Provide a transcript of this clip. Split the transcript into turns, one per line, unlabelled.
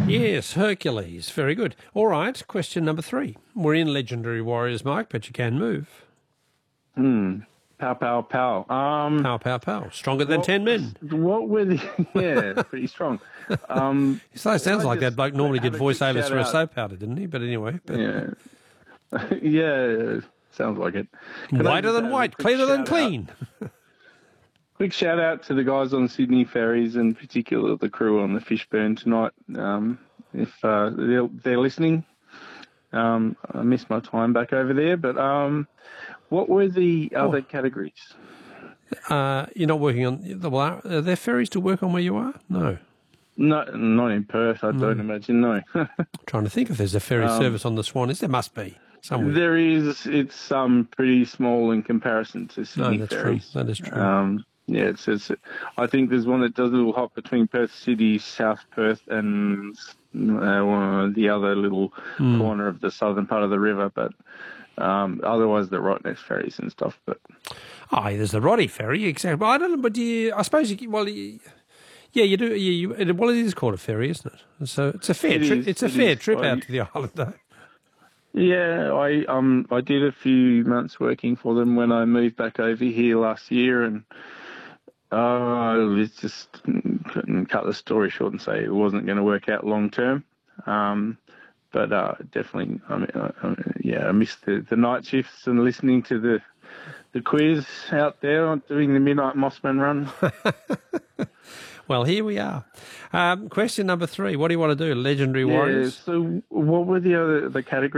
Yes, Hercules. Very good. All right, question number 3. We're in Legendary Warriors, Mike, but you can move.
Pow, pow, pow.
Pow, pow, pow. Stronger than 10 men.
What were the... Yeah, pretty strong.
So it sounds like that bloke normally did
have a quick
voiceovers for a
shout-out?
soap powder, didn't he? But anyway.
Yeah. Yeah, sounds like it. Can I
Whiter
just
than
have a
white,
quick
cleaner than
shout-out?
clean.
Quick shout out to the guys on Sydney Ferries, and particularly the crew on the Fishburn tonight. If they're listening, I missed my time back over there. But what were the other categories?
You're not working on... Well, are there ferries to work on where you are? No.
No, not in Perth, I don't imagine, no.
Trying to think if there's a ferry service on the Swan. There must be somewhere.
There is. It's pretty small in comparison to Sydney Ferries.
True. That is true.
Yeah, I think there's one that does a little hop between Perth City, South Perth, and the other little corner of the southern part of the river. But otherwise, they're right next ferries and stuff. But
there's the Roddy ferry, exactly. I don't know, but I suppose yeah, you do. Well, it is called a ferry, isn't it? So it's a fair trip. It's a fair trip out to the island, though.
Yeah, I did a few months working for them when I moved back over here last year, and it's just couldn't cut the story short and say it wasn't going to work out long term. But definitely, I missed the night shifts and listening to the quiz out there doing the Midnight Mossman run.
Well, here we are. Question number 3. What do you want to do? Legendary Warriors?
So what were the categories?